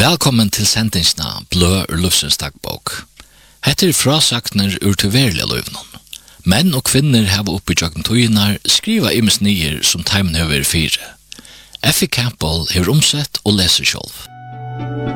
Velkommen til sendingsna Blø ur Lufsens dagbok. Hette frasakner ur til verlige løyvnån. Menn og kvinner hava oppi tjokken tøynar skriva imes nyer som teimen hever fire. Effie Campbell hever omsett og leser sjolv.